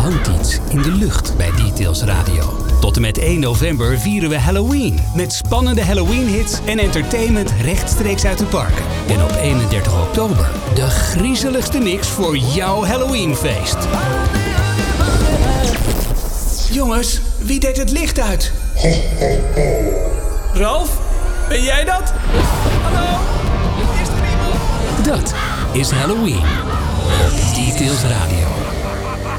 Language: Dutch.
hangt iets in de lucht bij Details Radio. Tot en met 1 november vieren we Halloween. Met spannende Halloween-hits en entertainment rechtstreeks uit de parken. En op 31 oktober de griezeligste mix voor jouw Halloweenfeest. Jongens, wie deed het licht uit? Ralf, ben jij dat? Hallo? Is er iemand? Dat is Halloween. Details Radio.